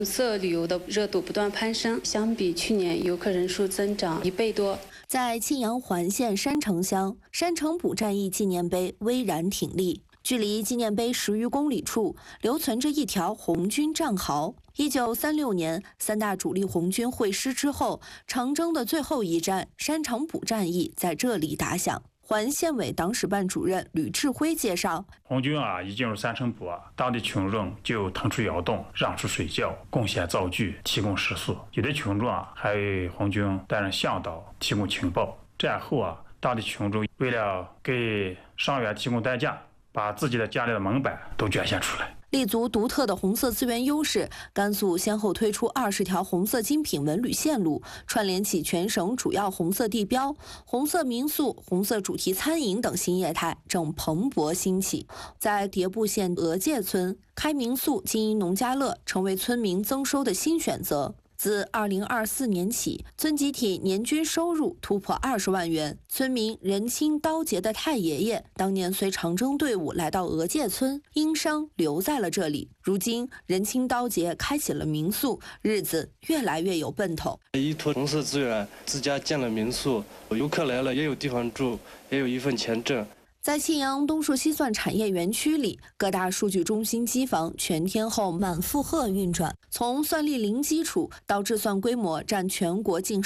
色旅游的热度不断攀升，相比去年游客人数增长1倍多。 在沁阳环县山城乡，山城堡战役纪念碑巍然挺立，距离纪念碑10余公里处留存着一条红军战壕。1936年，3大主力红军会师之后，长征的最后一战山城堡战役在这里打响。环县委党史办主任吕志辉介绍， 红军一进入山城堡当地群众就腾出窑洞，让出水窖，贡献灶具，提供食宿。有的群众还为红军担任向导，提供情报。战后当地群众为了给伤员提供担架，把自己的家里的门板都捐献出来。 立足独特的红色资源优势，甘肃先后推出20条红色精品文旅线路，串联起全省主要红色地标、红色民宿、红色主题餐饮等新业态正蓬勃兴起。在迭部县额界村开民宿经营农家乐，成为村民增收的新选择。自2024年起，村集体年均收入突破20万元。村民任清刀节的太爷爷当年随长征队伍来到额界村，因伤留在了这里。如今任清刀节开启了民宿，日子越来越有奔头。 依托红色资源，自家建了民宿，游客来了也有地方住，也有一份钱挣。 在沁阳东数西算产业园区里，各大数据中心机房全天候满负荷运转，从算力零基础到制算规模占全国近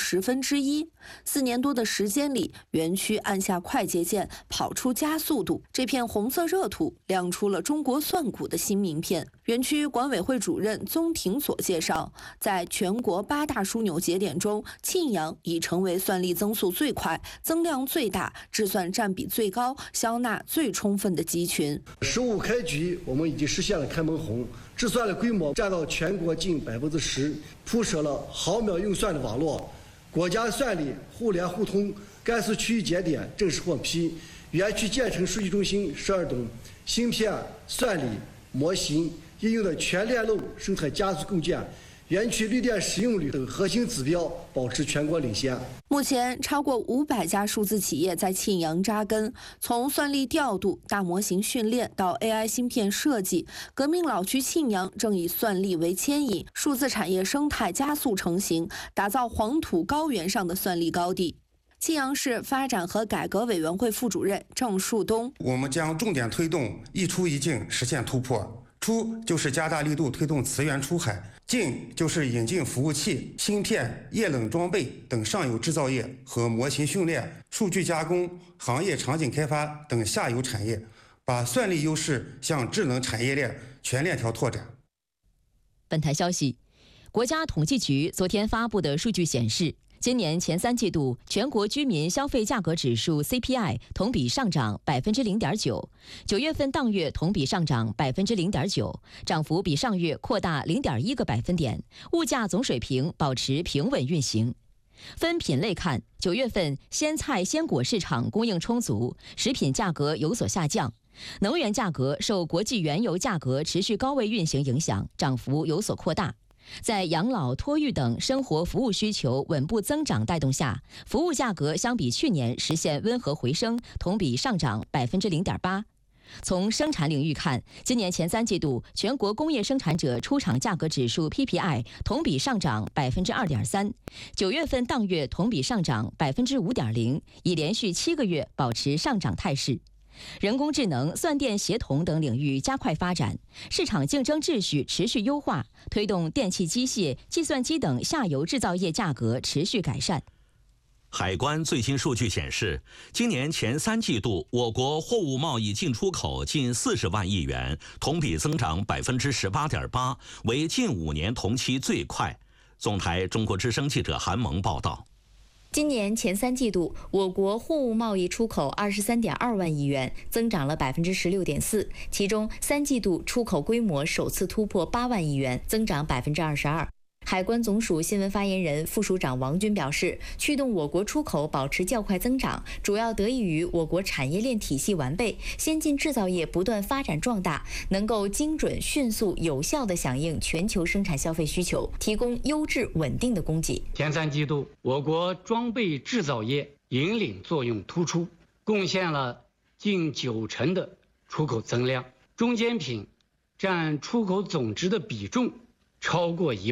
1/10。4年多的时间里，园区按下快捷键，跑出加速度。这片红色热土亮出了中国算股的新名片。园区管委会主任宗廷所介绍，在全国8大枢纽节点中，沁阳已成为算力增速最快、增量最大、制算占比最高、消纳最充分的集群。 实物开局，我们已经实现了开门红，制算的规模占到全国近10%，铺设了毫秒运算的网络，国家算力互联互通，甘肃区域节点正式获批，园区建成数据中心12栋，芯片、算力、模型应用的全链路生产加速构建。园区绿电使用率等核心指标保持全国领先。 目前，超过500家数字企业在沁阳扎根，从算力调度、大模型训练到 AI 芯片设计，革命老区沁阳正以算力为牵引，数字产业生态加速成型，打造黄土高原上的算力高地。沁阳市发展和改革委员会副主任郑树东： 我们将重点推动一出一进实现突破。出就是加大力度推动磁源出海，进就是引进服务器、芯片、液冷装备等上游制造业和模型训练、数据加工、行业场景开发等下游产业，把算力优势向智能产业链全链条拓展。 本台消息，国家统计局昨天发布的数据显示，今年前3季度全国居民消费价格指数 CPI 同比上涨0.9%，9月份当月同比上涨0.9%，涨幅比上月扩大0.1个百分点，物价总水平保持平稳运行。分品类看，9月份鲜菜鲜果市场供应充足，食品价格有所下降。能源价格受国际原油价格持续高位运行影响，涨幅有所扩大。在养老、托育等生活服务需求稳步增长带动下，服务价格相比去年实现温和回升，同比上涨0.8%。从生产领域看，今年前3季度全国工业生产者出厂价格指数 PPI 同比上涨2.3%，9月份当月同比上涨5.0%，已连续7个月保持上涨态势。人工智能、算电协同等领域加快发展，市场竞争秩序持续优化，推动电气机械、计算机等下游制造业价格持续改善。 海关最新数据显示，今年前3季度，我国货物贸易进出口近40万亿元，同比增长18.8%，为近5年同期最快。总台中国之声记者韩萌报道。 今年前3季度，我国货物贸易出口23.2万亿元，增长了16.4%，其中3季度出口规模首次突破8万亿元，增长22%。海关总署新闻发言人、副署长王军表示，驱动我国出口保持较快增长，主要得益于我国产业链体系完备，先进制造业不断发展壮大，能够精准、迅速、有效地响应全球生产消费需求，提供优质稳定的供给。 前3季度，我国装备制造业引领作用突出，贡献了近90%的出口增量，中间品占出口总值的比重超过1%。